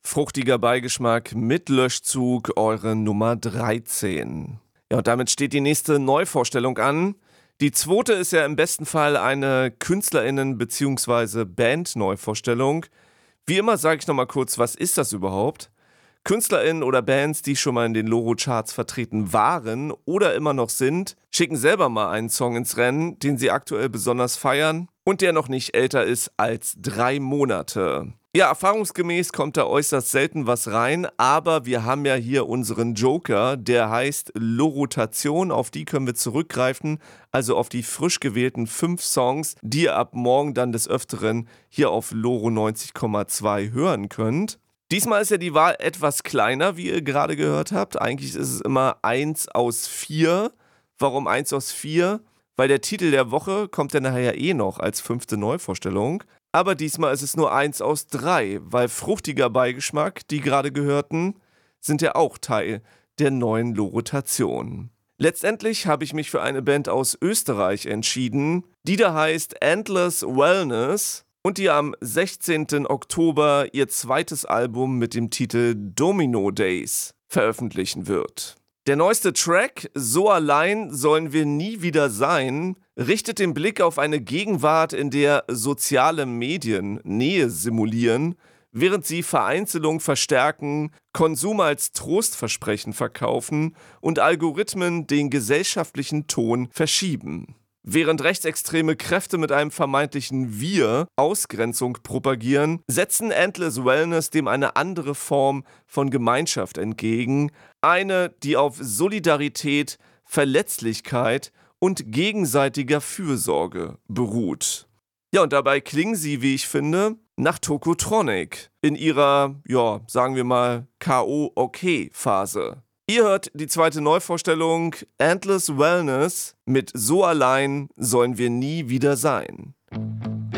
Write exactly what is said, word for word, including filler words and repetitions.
Fruchtiger Beigeschmack mit Löschzug, eure Nummer dreizehn. Ja, und damit steht die nächste Neuvorstellung an. Die zweite ist ja im besten Fall eine KünstlerInnen- bzw. Band-Neuvorstellung. Wie immer sage ich nochmal kurz, was ist das überhaupt? KünstlerInnen oder Bands, die schon mal in den Loro-Charts vertreten waren oder immer noch sind, schicken selber mal einen Song ins Rennen, den sie aktuell besonders feiern und der noch nicht älter ist als drei Monate. Ja, erfahrungsgemäß kommt da äußerst selten was rein, aber wir haben ja hier unseren Joker, der heißt Lorotation, auf die können wir zurückgreifen, also auf die frisch gewählten fünf Songs, die ihr ab morgen dann des Öfteren hier auf Loro neunzig Komma zwei hören könnt. Diesmal ist ja die Wahl etwas kleiner, wie ihr gerade gehört habt. Eigentlich ist es immer eins aus vier. Warum eins aus vier? Weil der Titel der Woche kommt ja nachher eh noch als fünfte Neuvorstellung. Aber diesmal ist es nur eins aus drei, weil fruchtiger Beigeschmack, die gerade gehörten, sind ja auch Teil der neuen Lorotation. Letztendlich habe ich mich für eine Band aus Österreich entschieden, die da heißt Endless Wellness und die am sechzehnten Oktober ihr zweites Album mit dem Titel Domino Days veröffentlichen wird. Der neueste Track, So allein sollen wir nie wieder sein, richtet den Blick auf eine Gegenwart, in der soziale Medien Nähe simulieren, während sie Vereinzelung verstärken, Konsum als Trostversprechen verkaufen und Algorithmen den gesellschaftlichen Ton verschieben. Während rechtsextreme Kräfte mit einem vermeintlichen Wir Ausgrenzung propagieren, setzen Endless Wellness dem eine andere Form von Gemeinschaft entgegen, eine, die auf Solidarität, Verletzlichkeit und gegenseitiger Fürsorge beruht. Ja, und dabei klingen sie, wie ich finde, nach Tokotronic in ihrer, ja, sagen wir mal, K O-Okay-Phase. Ihr hört die zweite Neuvorstellung Endless Wellness mit So allein sollen wir nie wieder sein.